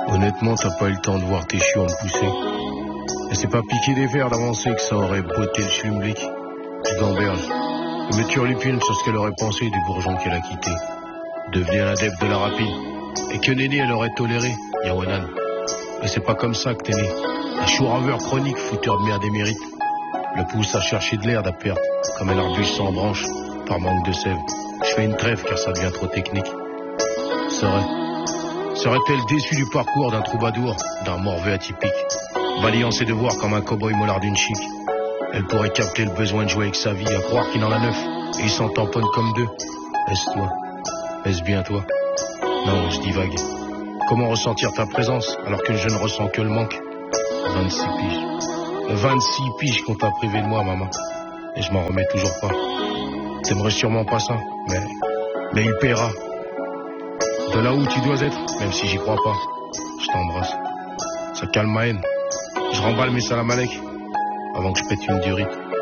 Honnêtement, t'as pas eu le temps de voir tes chiots me pousser. Et c'est pas piquer des verres d'avancer que ça aurait botté le schlummblick. Je gamberge. Je me turlupine sur ce qu'elle aurait pensé du bourgeon qu'elle a quitté. Devenir l'adepte de la rapide. Et que Néné, elle aurait toléré, Yawanan. Et c'est pas comme ça que t'es né. Un chou-raveur chronique, fouteur de merde émérite. Le pousse à chercher de l'air à perte, comme un arbuste sans branche, par manque de sève. Je fais une trêve car ça devient trop technique. Serait-elle déçue du parcours d'un troubadour, d'un morveux atypique, balayant ses devoirs comme un cow-boy molard d'une chic? Elle pourrait capter le besoin de jouer avec sa vie, à croire qu'il en a 9, et il s'en tamponne comme 2. Est-ce toi? Est-ce bien toi? Non, je divague. Comment ressentir ta présence alors que je ne ressens que le manque? 26 piges. 26 piges qu'on t'a privé de moi, maman. Et je m'en remets toujours pas. T'aimerais sûrement pas ça, mais il paiera. De là où tu dois être, même si j'y crois pas. Je t'embrasse. Ça calme ma haine. Je remballe mes salam alek avant que je pète une durite.